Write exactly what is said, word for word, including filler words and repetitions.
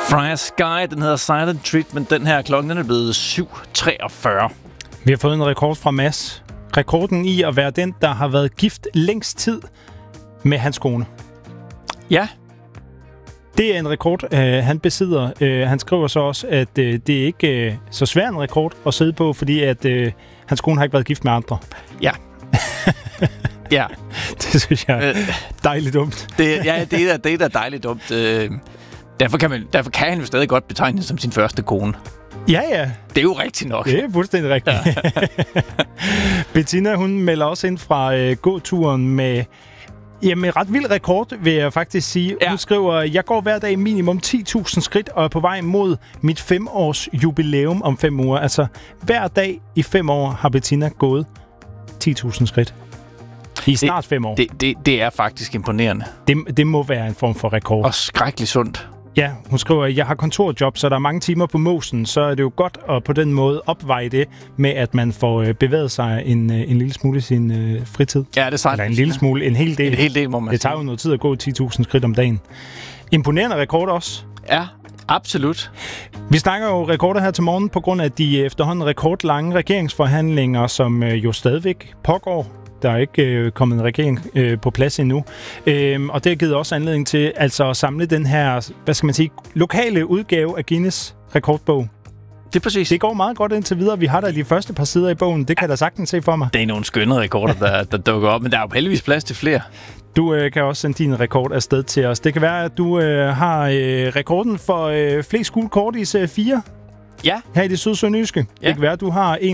Freya Sky, den hedder Silent Treatment. Den her klokken, den er blevet syv treogfyrre. Vi har fået en rekord fra Mads. Rekorden i at være den, der har været gift længst tid med hans kone. Ja. Det er en rekord, øh, han besidder. Øh, han skriver så også, at øh, det er ikke øh, så svær en rekord at sidde på, fordi at øh, hans kone har ikke været gift med andre. Ja. Ja. Det synes jeg er dejligt dumt. Det, ja, det er, det er da dejligt dumt. Øh, derfor, kan man, derfor kan han jo stadig godt betegne det som sin første kone. Ja, ja. Det er jo rigtigt nok. Det er fuldstændig rigtigt. Ja. Bettina, hun melder også ind fra øh, gåturen med... Jamen, ret vild rekord, vil jeg faktisk sige. Ja. Hun skriver, jeg går hver dag minimum ti tusind skridt og er på vej mod mit femårs jubilæum om fem uger. Altså, hver dag i fem år har Bettina gået ti tusind skridt. I snart det, fem år. Det, det, det er faktisk imponerende. Det, det må være en form for rekord. Og skrækkeligt sundt. Ja, hun skriver, jeg har kontorjob, så der er mange timer på måsen, så er det jo godt at på den måde opveje det med, at man får øh, bevæget sig en, øh, en lille smule i sin øh, fritid. Ja, det er sandt. Eller en lille smule, en hel del. En hel del, må man Det tager jo noget tid at gå ti tusind skridt om dagen. Imponerende rekord også. Ja, absolut. Vi snakker jo rekorder her til morgen på grund af de efterhånden rekordlange regeringsforhandlinger, som øh, jo stadigvæk pågår. Der er ikke øh, kommet en regering øh, på plads endnu. Øhm, og det har givet også anledning til altså at samle den her, hvad skal man sige, lokale udgave af Guinness rekordbog. Det er præcis. Det går meget godt indtil videre. Vi har da de første par sider i bogen. Det kan jeg da sagtens se for mig. Det er nogle skønne rekorder, der, der dukker op, men der er jo heldigvis plads til flere. Du øh, kan også sende din rekord afsted til os. Det kan være, at du øh, har øh, rekorden for øh, flest gule kort i serie fire. Ja. Her i det sydsønderjyske. Ja. Det kan være, at du har en